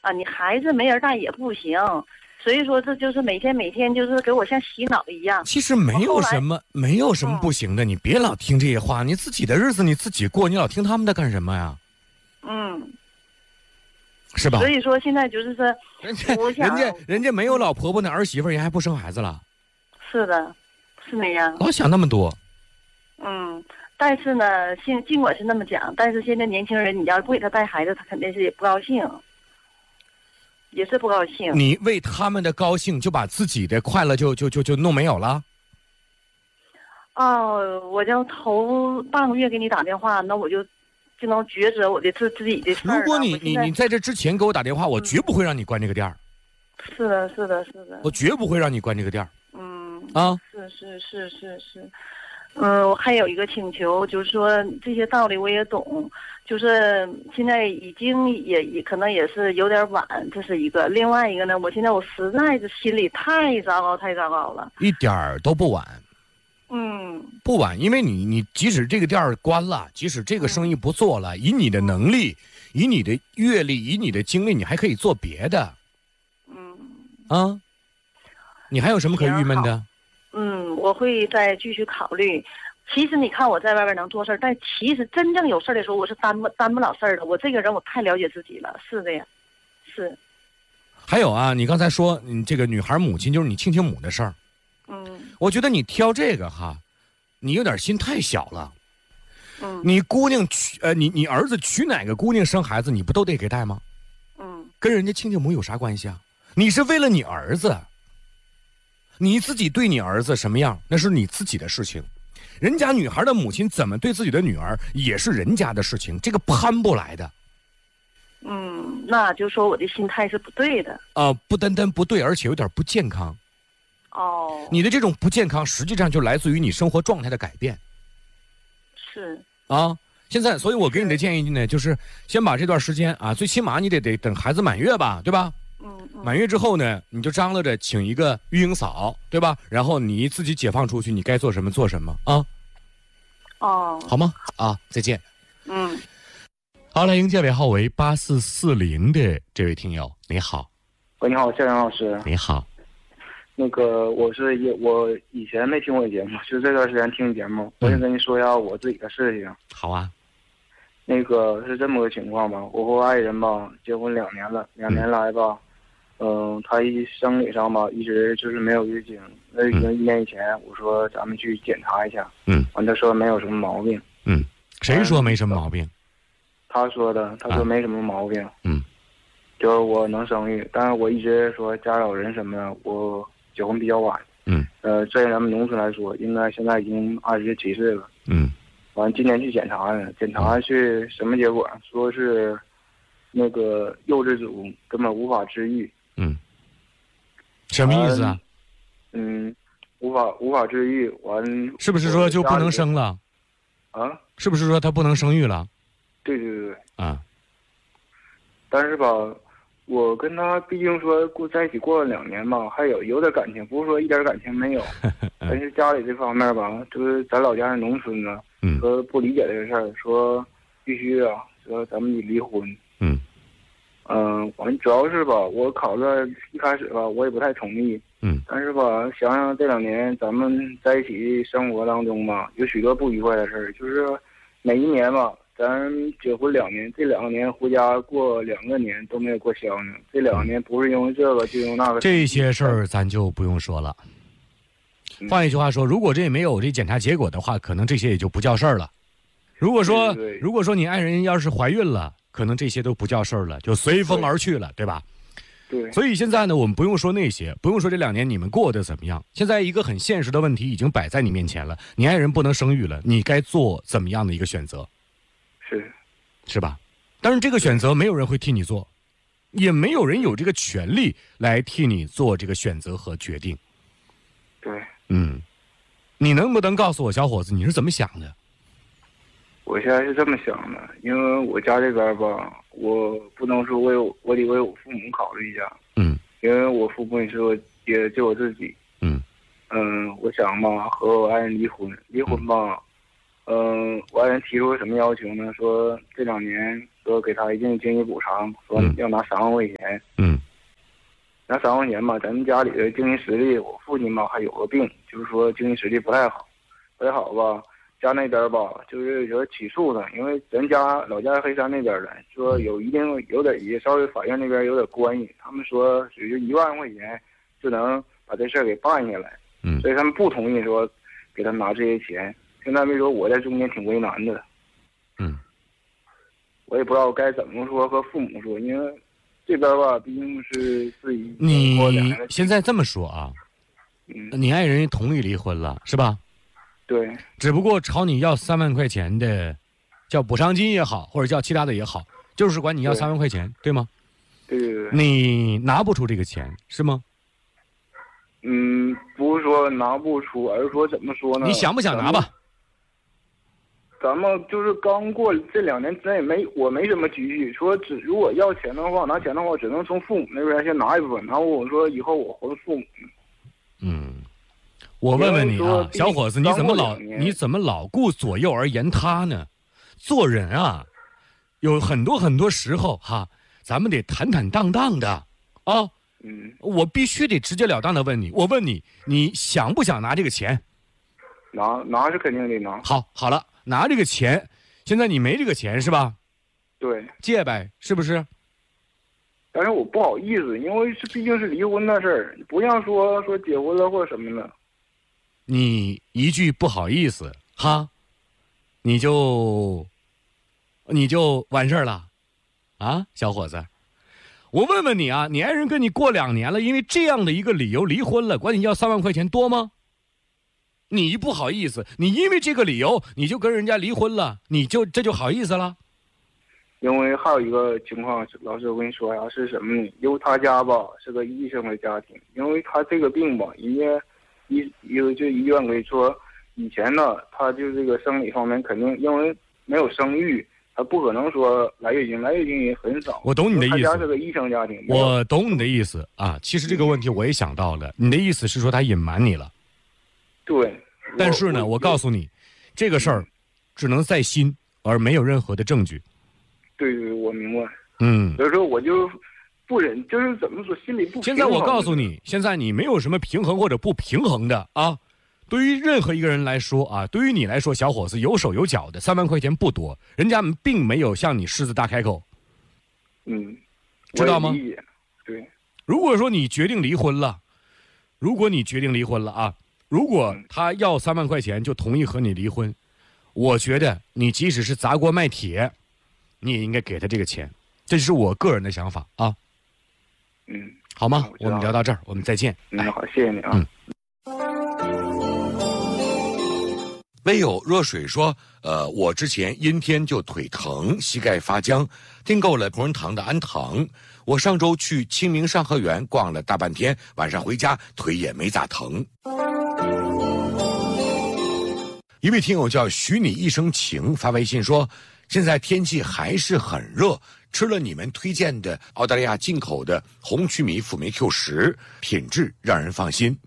啊，你孩子没人带也不行。所以说，这就是每天就是给我像洗脑一样。 其实没有什么不行的，你别老听这些话，你自己的日子你自己过，你老听他们的干什么呀？是吧？ 所以说现在就是说， 人家没有老婆婆呢，儿媳妇人还不生孩子了。 是的，是那样。 老想那么多。 但是呢，尽管是那么讲，但是现在年轻人，你要不给他带孩子，他肯定是也不高兴。也是不高兴。 你为他们的高兴就把自己的快乐就弄没有了？ 我就头半个月给你打电话，那我就能抉择我的自己的事儿。 如果你在这之前给我打电话，我绝不会让你关这个店儿。 是的。 我绝不会让你关这个店儿。 是。我还有一个请求，就是说这些道理我也懂，就是现在已经也可能也是有点晚，这是一个。另外一个呢，我实在是心里太糟糕了。 一点儿都不晚。不晚，因为你即使这个店儿关了，即使这个生意不做了，以你的能力，以你的阅历，以你的经历，你还可以做别的。你还有什么可郁闷的？ 我会再继续考虑。其实你看我在外边能做事儿，但其实真正有事儿的时候，我是担不了事儿的。我这个人我太了解自己了，是的呀，是。 还有啊，你刚才说你这个女孩母亲就是你亲母的事儿，我觉得你挑这个哈，你有点心太小了。你姑娘你儿子娶哪个姑娘生孩子，你不都得给带吗？跟人家亲母有啥关系啊？你是为了你儿子。你自己对你儿子什么样，那是你自己的事情。人家女孩的母亲怎么对自己的女儿，也是人家的事情，这个攀不来的。 那就说我的心态是不对的。 不单单不对，而且有点不健康。你的这种不健康，实际上就来自于你生活状态的改变。 是。 现在，所以我给你的建议呢，就是先把这段时间最起码你得等孩子满月吧，对吧？满月之后呢，你就张罗着请一个育婴嫂，对吧？然后你自己解放出去，你该做什么做什么啊？好吗？再见。好，来迎接尾号为8440的这位听友，你好。 喂，你好，夏阳老师。 你好。 那个我以前没听过你节目，就这段时间听你节目，我想跟你说一下我自己的事情。 好啊。 那个是这么个情况吧，我和我爱人吧结婚2年了，2年来吧。他生理上吧，一直就是没有月经。那已经1年以前，我说咱们去检查一下。完他说没有什么毛病。 谁说没什么毛病？ 他说的，他说没什么毛病。就是我能生育，但是我一直说家里有人什么的，我结婚比较晚。在咱们农村来说，应该现在已经27岁了。完今年去检查了，检查去什么结果？说是那个幼稚组根本无法治愈。 什么意思啊？ 无法治愈。完是不是说就不能生了？是不是说他不能生育了？ 对。但是吧，我跟他毕竟说在一起过了2年吧，还有点感情，不是说一点感情没有。但是家里这方面吧，就是咱老家是农村的，说不理解这个事儿，说必须说咱们得离婚。完主要是吧，我考虑一开始吧，我也不太同意。但是吧，想想这2年咱们在一起生活当中吧，有许多不愉快的事儿，就是每一年吧，咱结婚2年，这2年回家过2个年都没有过香呢。这2年不是因为这个，就因为那个。 这些事儿咱就不用说了。换一句话说，如果这没有这检查结果的话，可能这些也就不叫事儿了。如果说你爱人要是怀孕了，可能这些都不叫事儿了，就随风而去了，对吧？ 对。 所以现在呢，我们不用说那些，不用说这2年你们过得怎么样。现在一个很现实的问题已经摆在你面前了，你爱人不能生育了，你该做怎么样的一个选择？是吧？当然这个选择没有人会替你做，也没有人有这个权利来替你做这个选择和决定。 对。 你能不能告诉我，小伙子，你是怎么想的？ 我现在是这么想的，因为我家这边吧，我不能说我得为我父母考虑一下。因为我父母也就我自己。我想吧，和我爱人离婚吧。我爱人提出什么要求呢？说这2年说给他一定经济补偿，说要拿3万块钱。拿3万块钱吧，咱们家里的经济实力，我父亲吧还有个病，就是说经济实力不太好吧。家那边吧，就是说起诉他，因为咱家老家黑山那边的，说有一定有点也稍微法院那边有点关系，他们说只有1万块钱就能把这事儿给办下来。所以他们不同意说给他拿这些钱。现在没说我在中间挺为难的。我也不知道该怎么说和父母说，因为这边吧毕竟是自己。 你现在这么说啊？你爱人同意离婚了是吧？ 对。 只不过朝你要3万块钱的，叫补偿金也好，或者叫其他的也好，就是管你要3万块钱，对吗？ 对。 你拿不出这个钱是吗？ 不是说拿不出，而是说怎么说呢？ 你想不想拿吧？ 咱们就是刚过这2年之内我没什么积蓄，说如果要钱的话，拿钱的话，只能从父母那边先拿一部分，然后我说以后我还父母。 我问问你啊，小伙子，你怎么老顾左右而言他呢？做人啊，有很多时候哈，咱们得坦坦荡荡的啊。我必须得直截了当的问你，我问你，你想不想拿这个钱？ 拿是肯定得拿。 好了，拿这个钱，现在你没这个钱是吧？ 对。 借呗，是不是？ 但是我不好意思，因为毕竟是离婚的事儿，不像说结婚了或者什么的。 你一句不好意思哈，你就完事儿了啊，小伙子。我问问你啊，你爱人跟你过2年了，因为这样的一个理由离婚了，管你要3万块钱多吗？你不好意思，你因为这个理由你就跟人家离婚了，这就好意思了？ 因为还有一个情况，老师我跟你说呀，是什么呢？因为他家吧是个医生的家庭，因为他这个病吧，人家医院跟你说，以前呢他就这个生理方面肯定因为没有生育，他不可能说来月经也很少。 我懂你的意思。 他家是个医生家庭。 我懂你的意思啊，其实这个问题我也想到了，你的意思是说他隐瞒你了。 对。 但是呢，我告诉你，这个事儿只能在心，而没有任何的证据。 对，我明白。所以说我就不忍，就是怎么说，心里不平衡。 现在我告诉你，现在你没有什么平衡或者不平衡的啊。对于任何一个人来说啊，对于你来说，小伙子有手有脚的，3万块钱不多，人家并没有向你狮子大开口。知道吗？ 对。 如果说你决定离婚了，啊，如果他要3万块钱就同意和你离婚，我觉得你即使是砸锅卖铁，你也应该给他这个钱。这是我个人的想法啊。好吗？我们聊到这儿，我们再见。 好，谢谢你啊。 微友若水说，我之前阴天就腿疼，膝盖发僵，订购了同仁堂的安糖。我上周去清明上河园逛了大半天，晚上回家腿也没咋疼。一位听友叫许你一生情发微信说，现在天气还是很热，吃了你们推荐的澳大利亚进口的红曲米辅酶 Q10，品质让人放心。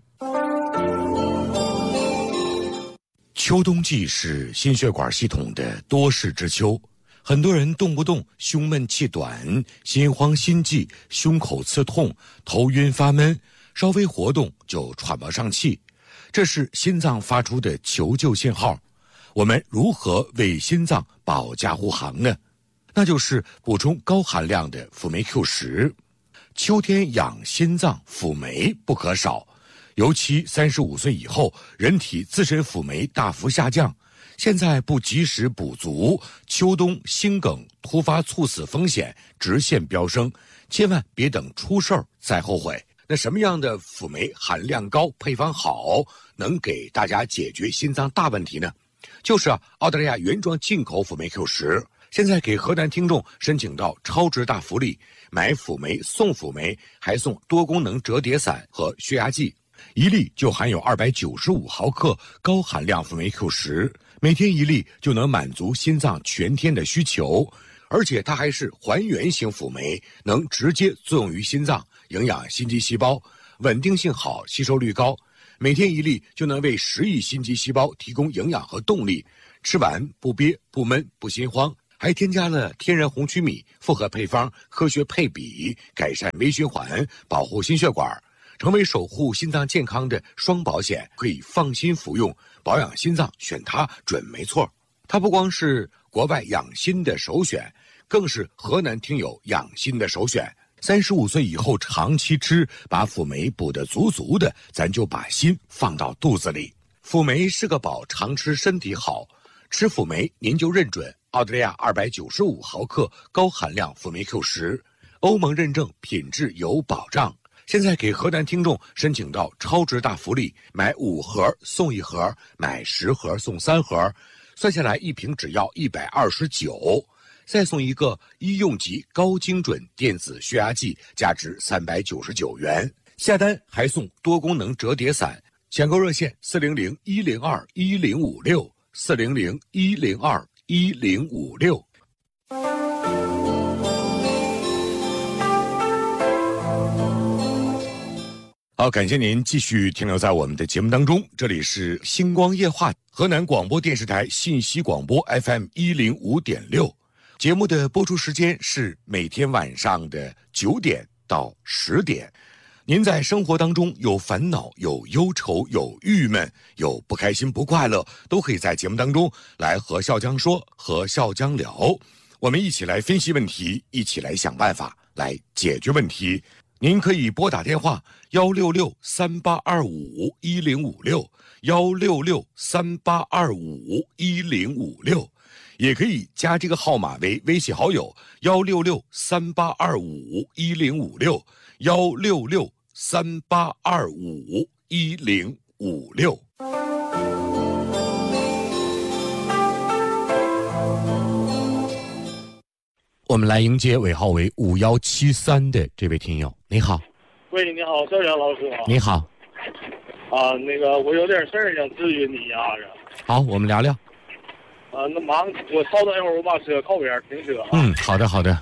秋冬季是心血管系统的多事之秋，很多人动不动胸闷气短、心慌心悸、胸口刺痛、头晕发闷，稍微活动就喘不上气，这是心脏发出的求救信号。我们如何为心脏保驾护航呢？那就是补充高含量的辅酶 Q10。秋天养心脏，辅酶不可少。尤其35岁以后，人体自身辅酶大幅下降，现在不及时补足，秋冬心梗突发猝死风险直线飙升，千万别等出事儿再后悔。那什么样的辅酶含量高、配方好，能给大家解决心脏大问题呢？就是澳大利亚原装进口辅酶 Q10，现在给河南听众申请到超值大福利，买辅酶送辅酶，还送多功能折叠伞和血压计。一粒就含有295毫克高含量辅酶 Q10，每天一粒就能满足心脏全天的需求，而且它还是还原型辅酶，能直接作用于心脏，营养心肌细胞，稳定性好，吸收率高。每天一粒就能为10亿心肌细胞提供营养和动力，吃完不憋不闷不心慌， 还添加了天然红曲米复合配方，科学配比，改善微循环，保护心血管，成为守护心脏健康的双保险，可以放心服用。保养心脏选它准没错。它不光是国外养心的首选，更是河南听友养心的首选。35岁以后长期吃，把辅酶补得足足的，咱就把心放到肚子里。辅酶是个宝，常吃身体好。吃辅酶您就认准澳大利亚295毫克高含量辅酶 Q10，欧盟认证，品质有保障。现在给河南听众申请到超值大福利，买5盒送1盒，买10盒送3盒，算下来一瓶只要129，再送一个医用级高精准电子血压计，价值399元。下单还送多功能折叠伞。抢购热线400-102-1056，400-102-1056。好，感谢您继续停留在我们的节目当中，这里是星光夜话，河南广播电视台信息广播 FM 105.6，节目的播出时间是每天晚上的9点到10点。您在生活当中有烦恼、有忧愁、有郁闷、有不开心、不快乐，都可以在节目当中来和笑江说，和笑江聊，我们一起来分析问题，一起来想办法来解决问题。您可以拨打电话166-3825-1056，166-3825-1056，也可以加这个号码为微信好友166-3825-1056，166-3825-1056。我们来迎接尾号为5173的这位听友。你好。 喂，你好，赵阳老师好。 你好。 那个我有点事儿想咨询你一下子。 好，我们聊聊。 那忙，我稍等一会儿，我把车靠边停车。 好的好的。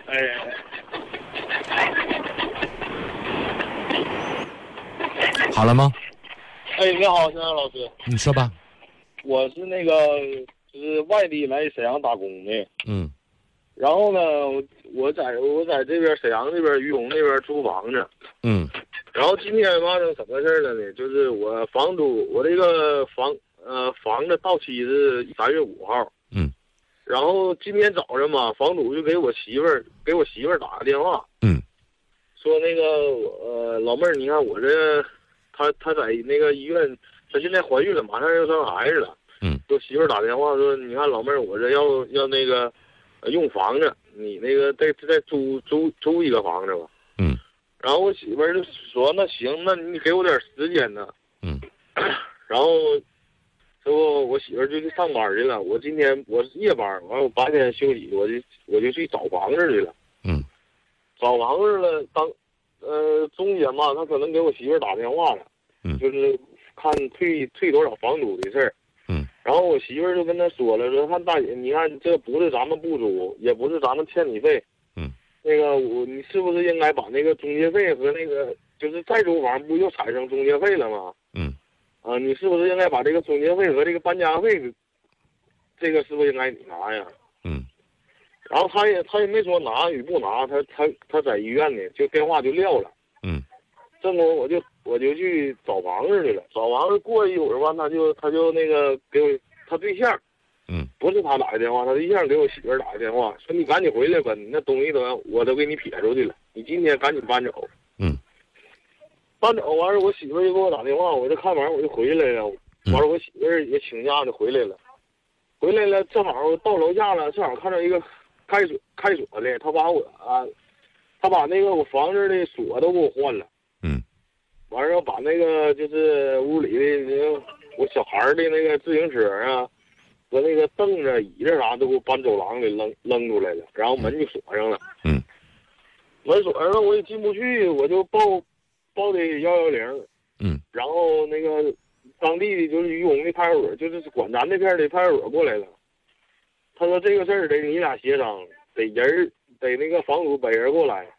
好了吗？ 你好，赵阳老师。 你说吧。 我是那个就是外地来沈阳打工的。然后呢，我在这边沈阳这边于洪那边租房子。然后今天发生什么事了呢？就是我房主，我这个房子到期是3月5号。然后今天早上嘛，房主就给我媳妇儿打个电话。说那个老妹儿，你看我这，她在那个医院，她现在怀孕了，马上要生孩子了。给我媳妇儿打电话说，你看老妹儿，我这要那个。用房子，你那个再租一个房子吧。然后我媳妇儿就说那行，那你给我点时间呢。然后之后我媳妇儿就去上班去了，我今天我是夜班，完我白天休息，我就去找房子去了。找房子了，中间嘛，他可能给我媳妇儿打电话了。就是看退多少房租的事儿。然后我媳妇儿就跟他说了，说看大姐，你看这不是咱们不租，也不是咱们欠你费。那个你是不是应该把那个中介费和那个就是再租房不就产生中介费了吗？你是不是应该把这个中介费和这个搬家费，这个是不是应该你拿呀？然后他也没说拿与不拿，他在医院呢，就电话就撂了。正功我就去找房子去了，找房子过一会儿吧，他就那个给我他对象，不是他打的电话，他对象给我媳妇儿打的电话，说你赶紧回来吧，你那东西我都给你撇出去了，你今天赶紧搬走。搬走完了，我媳妇儿就给我打电话，我就看完我就回来了，完了我媳妇儿也请假就回来了，正好到楼下了，正好看到一个开锁的，他把那个我房子的锁都给我换了。完了把那个就是屋里的我小孩的那个自行车啊和那个凳子椅子啥都给我搬走廊里扔出来了，然后门就锁上了。门锁上了，我也进不去，我就报的110。然后那个当地的就是于洪的派出所，就是管咱这片的派出所过来了，他说这个事儿得你俩协商，得那个房主本人过来。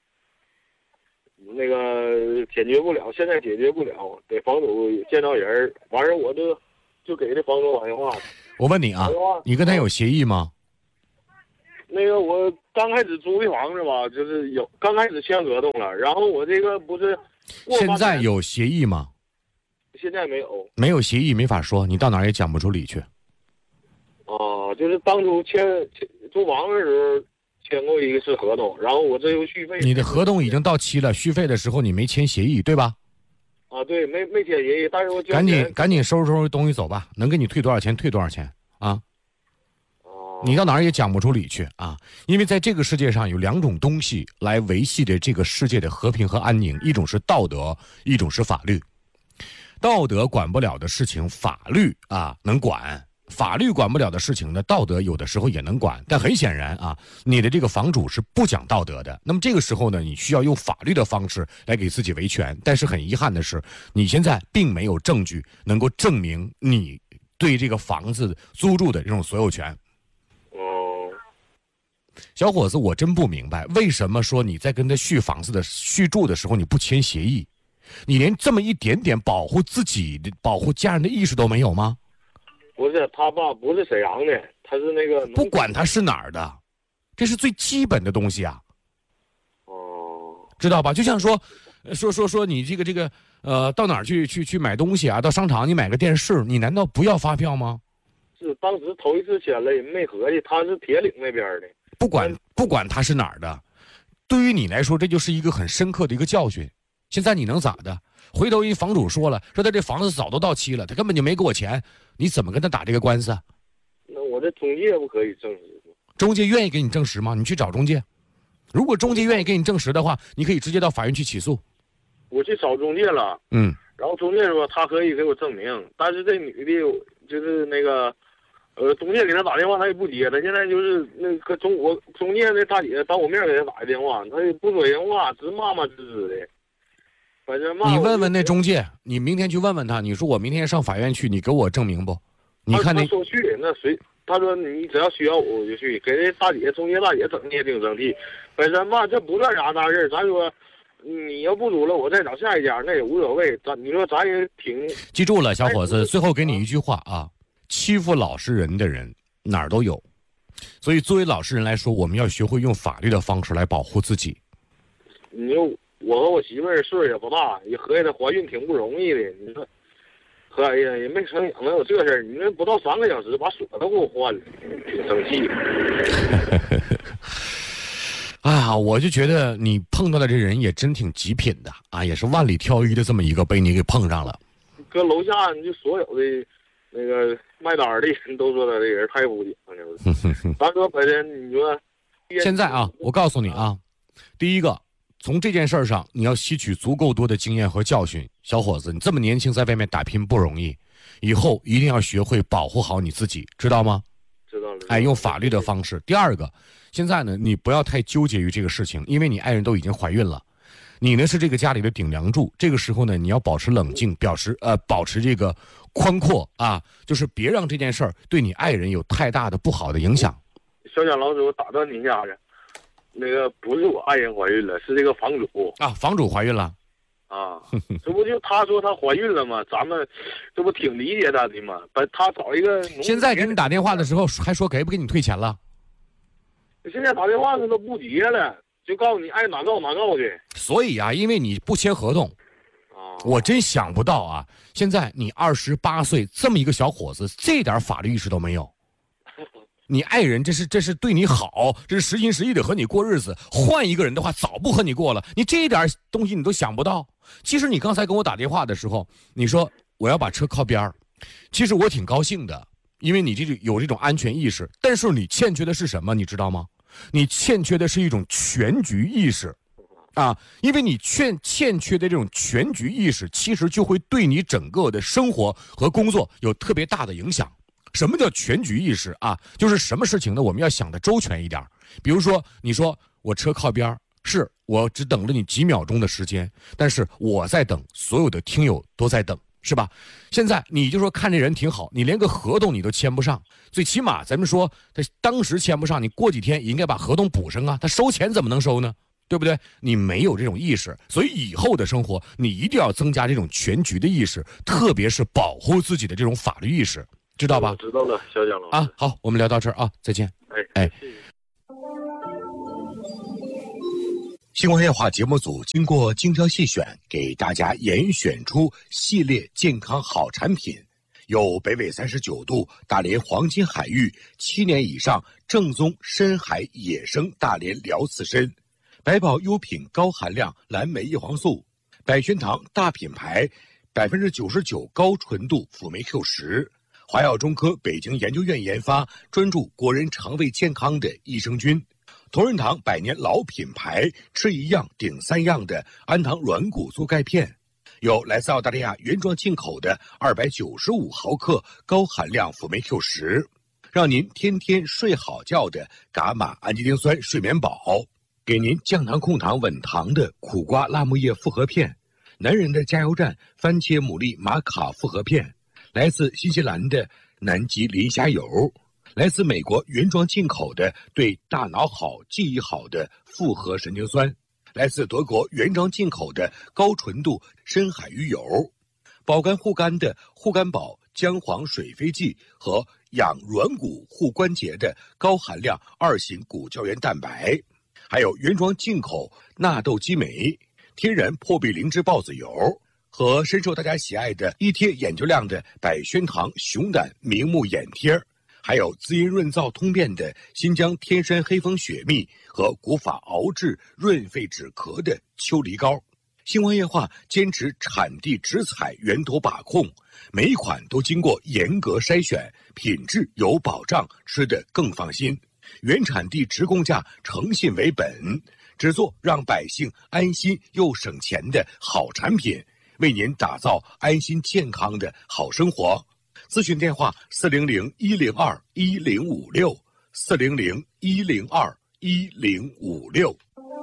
那个解决不了，现在解决不了，得房主见到人。完事我就给这房主打电话。 我问你啊，你跟他有协议吗？ 那个我刚开始租的房子吧，就是刚开始签合同了，然后我这个不是现在有协议吗？ 现在没有， 没有协议没法说，你到哪儿也讲不出理去。 哦，就是当初租房子的时候签过一次合同，然后我这又续费。 你的合同已经到期了，续费的时候你没签协议，对吧？ 啊，对，没签协议，但是我赶紧收拾东西走吧，能给你退多少钱退多少钱啊！你到哪儿也讲不出理去啊！因为在这个世界上有两种东西来维系着这个世界的和平和安宁，一种是道德，一种是法律。道德管不了的事情，法律能管；法律管不了的事情呢，道德有的时候也能管。但很显然你的这个房主是不讲道德的。那么这个时候呢，你需要用法律的方式来给自己维权。但是很遗憾的是，你现在并没有证据能够证明你对这个房子租住的这种所有权。小伙子，我真不明白，为什么说你在跟他续住的时候你不签协议？你连这么一点点保护自己的、保护家人的意识都没有吗？ 不是，他爸不是沈阳的，他是那个。 不管他是哪儿的，这是最基本的东西啊。知道吧？就像说你这个到哪儿去买东西啊？到商场你买个电视，你难道不要发票吗？ 是当时头一次签了，也没合计他是铁岭那边的。 不管他是哪儿的，对于你来说，这就是一个很深刻的一个教训。现在你能咋的？回头一房主说他这房子早都到期了，他根本就没给我钱，你怎么跟他打这个官司？ 那我这中介不可以证实吗？ 中介愿意给你证实吗？你去找中介。如果中介愿意给你证实的话，你可以直接到法院去起诉。 我去找中介了，然后中介说他可以给我证明，但是这女的就是那个。中介给他打电话，他也不接。他现在就是那个中介那大姐当我面给他打的电话，他也不说人话，直骂骂滋滋的。反正骂。你问问那中介，你明天去问问他，你说我明天上法院去，你给我证明不？你看那。 他说去，那谁？他说你只要需要我就去，给那中介大姐整的也挺生气。本身嘛，这不算啥大事，咱说。你要不租了，我再找下一家，那也无所谓。你说咱也挺。 记住了，小伙子，最后给你一句话啊。欺负老实人的人哪儿都有，所以作为老实人来说，我们要学会用法律的方式来保护自己。 你说我和我媳妇儿岁数也不大，也合计她怀孕挺不容易的。你说，哎呀，也没成想能有这事儿。你说不到3个小时把锁都给我换了，挺生气。 我就觉得你碰到的这人也真挺极品的也是万里挑一的这么一个被你给碰上了。 搁楼下你就所有的。那个卖单的人都说他这人太不讲究。咱说本身你说， 现在我告诉你第一个，从这件事上你要吸取足够多的经验和教训。小伙子，你这么年轻在外面打拼不容易，以后一定要学会保护好你自己，知道吗？ 知道了。 用法律的方式。第二个，现在呢，你不要太纠结于这个事情，因为你爱人都已经怀孕了。你呢是这个家里的顶梁柱，这个时候呢，你要保持冷静，保持这个宽阔就是别让这件事儿对你爱人有太大的不好的影响。 小蒋老师，我打断你一下子，那个不是我爱人怀孕了，是这个房主房主怀孕了这不就他说他怀孕了吗？咱们这不挺理解他的吗？他找一个。 现在给你打电话的时候还说给不给你退钱了？ 现在打电话他都不接了。就告诉你爱哪告哪告去。 所以因为你不签合同我真想不到现在你28岁这么一个小伙子，这点法律意识都没有。你爱人这是对你好，这是实心实意的和你过日子。换一个人的话，早不和你过了。你这一点东西你都想不到。其实你刚才跟我打电话的时候，你说我要把车靠边儿，其实我挺高兴的，因为你有这种安全意识。但是你欠缺的是什么，你知道吗？你欠缺的是一种全局意识因为你欠缺的这种全局意识，其实就会对你整个的生活和工作有特别大的影响。什么叫全局意识就是什么事情呢，我们要想的周全一点。比如说你说我车靠边，是我只等了你几秒钟的时间，但是我在等，所有的听友都在等，是吧？现在你就说看这人挺好，你连个合同你都签不上，最起码咱们说他当时签不上，你过几天也应该把合同补上他收钱怎么能收呢？对不对？你没有这种意识，所以以后的生活你一定要增加这种全局的意识，特别是保护自己的这种法律意识，知道吧？ 知道了，小蒋老师好，我们聊到这儿再见。 谢谢。 星光夜话节目组经过精挑细选，给大家严选出系列健康好产品，有北纬39度大连黄金海域7年以上正宗深海野生大连辽刺参，百宝优品高含量蓝莓叶黄素，百轩堂大品牌99%高纯度辅酶 Q10，华药中科北京研究院研发，专注国人肠胃健康的益生菌。同仁堂100年老品牌，吃一样顶3样的安糖软骨素钙片，有来自澳大利亚原装进口的295毫克高含量辅酶 Q10，让您天天睡好觉的伽马氨基丁酸睡眠宝，给您降糖控糖稳糖的苦瓜辣木叶复合片，男人的加油站番茄牡蛎玛卡复合片，来自新西兰的南极磷虾油，来自美国原装进口的对大脑好记忆好的复合神经酸，来自德国原装进口的高纯度深海鱼油，保肝护肝的护肝宝姜黄水飞剂和养软骨护关节的高含量2型骨胶原蛋白，还有原装进口纳豆激酶、天然破壁灵芝孢子油和深受大家喜爱的1贴眼球亮的百轩堂熊胆明目眼贴，还有滋阴润燥通便的新疆天山黑蜂雪蜜和古法熬制润肺止咳的秋梨膏。星光夜话坚持产地直采源头把控，每一款都经过严格筛选，品质有保障，吃得更放心。原产地直供价，诚信为本，只做让百姓安心又省钱的好产品，为您打造安心健康的好生活。咨询电话400-102-1056 400-102-1056。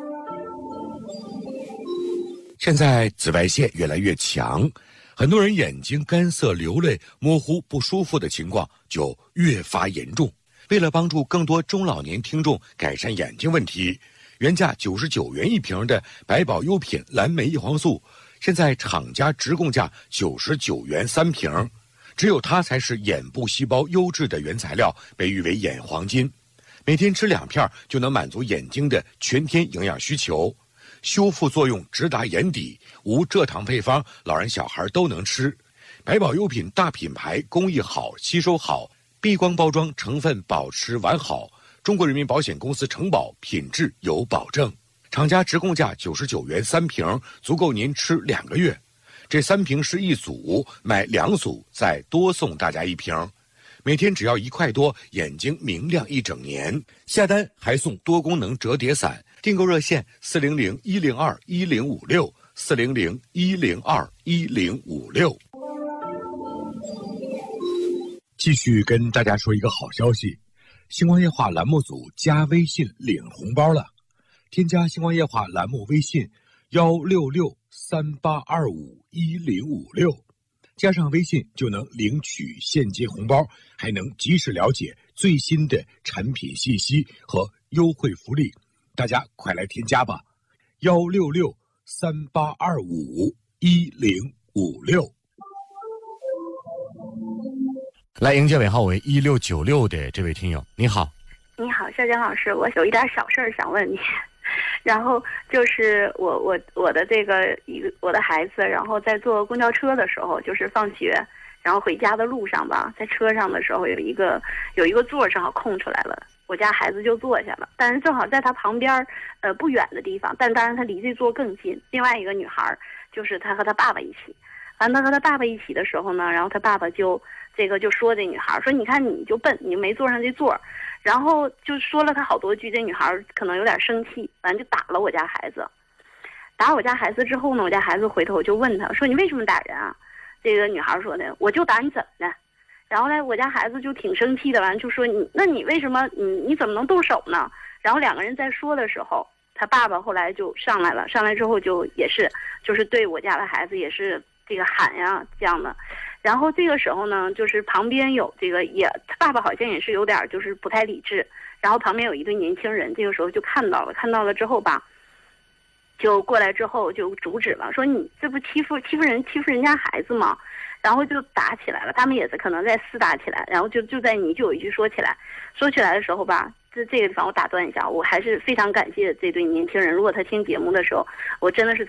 现在紫外线越来越强，很多人眼睛干涩、流泪、模糊、不舒服的情况就越发严重。为了帮助更多中老年听众改善眼睛问题，原价99元一瓶的百宝优品蓝莓叶黄素，现在厂家直供价99元3瓶。只有它才是眼部细胞优质的原材料，被誉为眼黄金。每天吃2片就能满足眼睛的全天营养需求，修复作用直达眼底，无蔗糖配方，老人小孩都能吃。百宝优品大品牌，工艺好，吸收好，避光包装，成分保持完好，中国人民保险公司承保，品质有保证。厂家直供价99元3瓶，足够您吃2个月。这3瓶是一组，买2组再多送大家1瓶，每天只要1块多，眼睛明亮1整年。下单还送多功能折叠伞，订购热线400-102-1056 400-102-1056。继续跟大家说一个好消息，星光夜话栏目组加微信领红包了，添加星光夜话栏目微信16638251056，加上微信就能领取现金红包，还能及时了解最新的产品信息和优惠福利，大家快来添加吧，16638251056。来迎接尾号为1696的这位听友，你好。 你好，肖江老师，我有一点小事儿想问你。然后就是我的这个我的孩子，然后在坐公交车的时候，就是放学然后回家的路上吧，在车上的时候有一个座正好空出来了，我家孩子就坐下了，但是正好在他旁边不远的地方，但当然他离这座更近，另外一个女孩就是他和他爸爸一起。完了和他爸爸一起的时候呢，然后他爸爸就说这女孩说，你看你就笨，你没坐上这座，然后就说了他好多句，这女孩可能有点生气，完就打了我家孩子。打我家孩子之后呢，我家孩子回头就问他说，你为什么打人啊？这个女孩说的，我就打你怎么的？然后呢，我家孩子就挺生气的，完就说你为什么你怎么能动手呢？然后2个人在说的时候，他爸爸后来就上来了，上来之后就是对我家的孩子也是这个喊呀这样的。然后这个时候呢，就是旁边有这个他爸爸好像也是有点就是不太理智，然后旁边有一对年轻人，这个时候就看到了之后吧，就过来之后就阻止了，说你这不欺负人家孩子吗？然后就打起来了，他们也是可能在厮打起来，然后就在你就有一句说起来的时候吧， 这个地方我打断一下，我还是非常感谢这对年轻人。如果他听节目的时候，我真的是